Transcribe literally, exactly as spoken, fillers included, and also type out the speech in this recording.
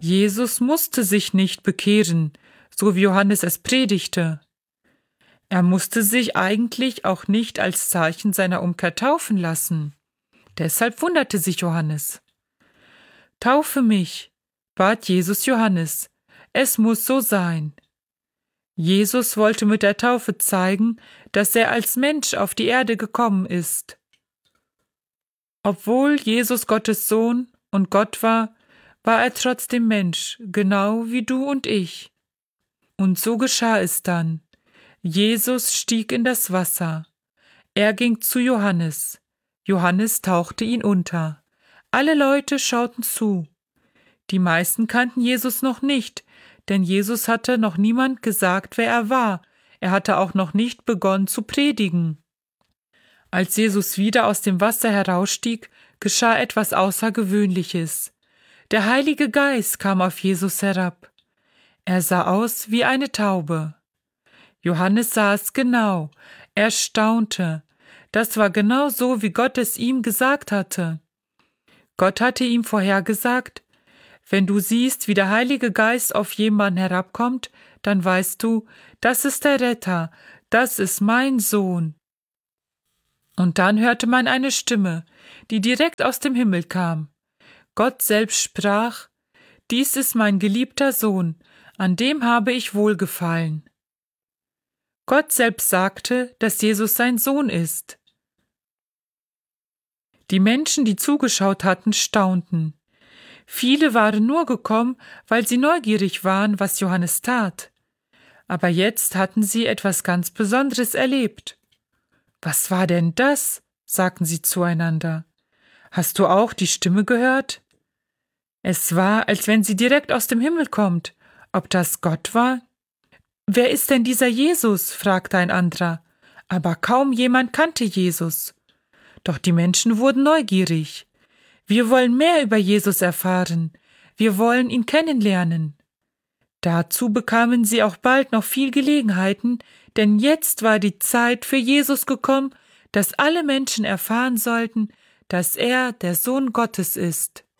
Jesus musste sich nicht bekehren, so wie Johannes es predigte. Er musste sich eigentlich auch nicht als Zeichen seiner Umkehr taufen lassen. Deshalb wunderte sich Johannes. »Taufe mich«, bat Jesus Johannes. »Es muss so sein.« Jesus wollte mit der Taufe zeigen, dass er als Mensch auf die Erde gekommen ist. Obwohl Jesus Gottes Sohn und Gott war, war er trotzdem Mensch, genau wie du und ich. Und so geschah es dann. Jesus stieg in das Wasser. Er ging zu Johannes. Johannes tauchte ihn unter. Alle Leute schauten zu. Die meisten kannten Jesus noch nicht, denn Jesus hatte noch niemand gesagt, wer er war. Er hatte auch noch nicht begonnen zu predigen. Als Jesus wieder aus dem Wasser herausstieg, geschah etwas Außergewöhnliches. Der Heilige Geist kam auf Jesus herab. Er sah aus wie eine Taube. Johannes sah es genau. Er staunte. Das war genau so, wie Gott es ihm gesagt hatte. Gott hatte ihm vorhergesagt: Wenn du siehst, wie der Heilige Geist auf jemanden herabkommt, dann weißt du, das ist der Retter, das ist mein Sohn. Und dann hörte man eine Stimme, die direkt aus dem Himmel kam. Gott selbst sprach: Dies ist mein geliebter Sohn, an dem habe ich Wohlgefallen. Gott selbst sagte, dass Jesus sein Sohn ist. Die Menschen, die zugeschaut hatten, staunten. Viele waren nur gekommen, weil sie neugierig waren, was Johannes tat. Aber jetzt hatten sie etwas ganz Besonderes erlebt. »Was war denn das?« sagten sie zueinander. »Hast du auch die Stimme gehört?« Es war, als wenn sie direkt aus dem Himmel kommt. Ob das Gott war? »Wer ist denn dieser Jesus?« fragte ein anderer. Aber kaum jemand kannte Jesus. Doch die Menschen wurden neugierig. Wir wollen mehr über Jesus erfahren. Wir wollen ihn kennenlernen. Dazu bekamen sie auch bald noch viel Gelegenheiten, denn jetzt war die Zeit für Jesus gekommen, dass alle Menschen erfahren sollten, dass er der Sohn Gottes ist.